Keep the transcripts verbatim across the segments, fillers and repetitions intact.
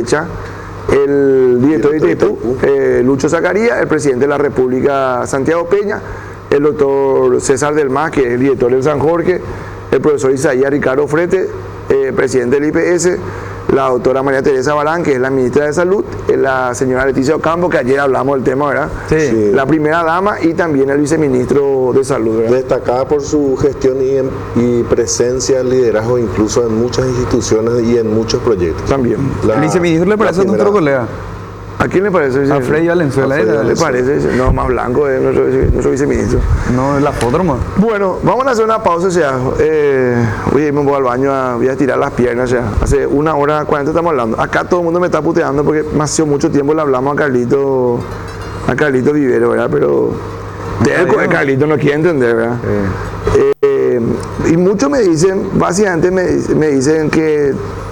derecha, el director de Itaipú, eh, Lucho Zacarías, el presidente de la República, Santiago Peña, el doctor César Del Mas, que es el director del San Jorge, el profesor Isaías Ricardo Frete, eh, presidente del I P S, la doctora María Teresa Barán, que es la ministra de Salud, la señora Leticia Ocampo, que ayer hablamos del tema, ¿verdad? Sí. Sí. La primera dama y también el viceministro de Salud, ¿verdad? Destacada por su gestión y, y presencia, liderazgo incluso en muchas instituciones y en muchos proyectos. También. La, el viceministro le parece a nuestro colega. ¿A quién le parece? A Freddy Valenzuela. ¿Le parece? No, más blanco es nuestro, nuestro viceministro. No, es la foto nomás. Bueno, vamos a hacer una pausa ya. Eh, oye, me voy al baño, a, voy a estirar las piernas ya. Hace una hora cuarenta estamos hablando. Acá todo el mundo me está puteando porque me hace mucho tiempo le hablamos a Carlito, a Carlito Vivero, ¿verdad? Pero de Carlito no quiere entender, ¿verdad? Eh. Eh, y muchos me dicen, básicamente me, me dicen que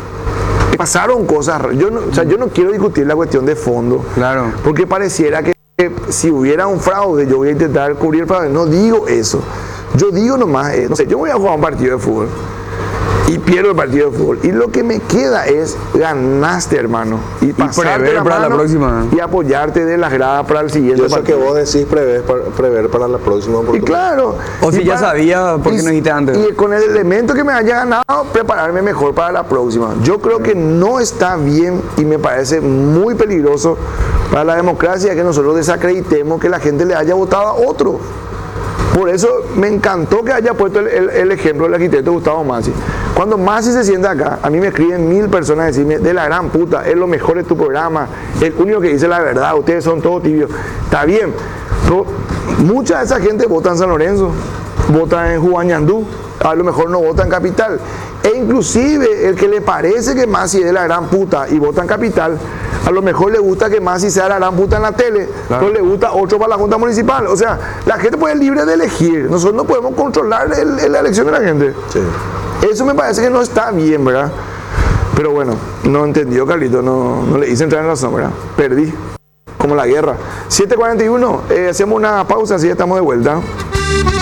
pasaron cosas. Yo no, o sea, yo no quiero discutir la cuestión de fondo. Claro. Porque pareciera que si hubiera un fraude, yo voy a intentar cubrir el fraude. No digo eso. Yo digo nomás, eh, no sé, yo voy a jugar un partido de fútbol y pierdo el partido de fútbol. Y lo que me queda es ganaste, hermano. Y, y pasarte la para mano la próxima. Y apoyarte de las gradas para el siguiente Yo eso partido. que vos decís prever, prever para la próxima oportunidad. Y claro. O si y ya para, sabía, ¿por qué no dijiste antes? Y con el elemento que me haya ganado, prepararme mejor para la próxima. Yo creo que no está bien y me parece muy peligroso para la democracia que nosotros desacreditemos que la gente le haya votado a otro. Por eso me encantó que haya puesto el, el, el ejemplo del arquitecto Gustavo Massi. Cuando Massi se sienta acá, a mí me escriben mil personas a decirme, de la gran puta, es lo mejor de tu programa, el único que dice la verdad, ustedes son todos tibios. Está bien, pero mucha de esa gente vota en San Lorenzo, vota en Juañandú, a lo mejor no vota en Capital. E inclusive el que le parece que Massi es de la gran puta y vota en Capital, a lo mejor le gusta que Massi sea la gran puta en la tele, claro. Pero le gusta otro para la Junta Municipal. O sea, la gente puede ser libre de elegir. Nosotros no podemos controlar el, el, la elección de la gente. Sí. Eso me parece que no está bien, ¿verdad? Pero bueno, no entendió, Carlito, no, no le hice entrar en razón, ¿verdad? Perdí, como la guerra. siete cuarenta y uno, eh, hacemos una pausa, así ya estamos de vuelta.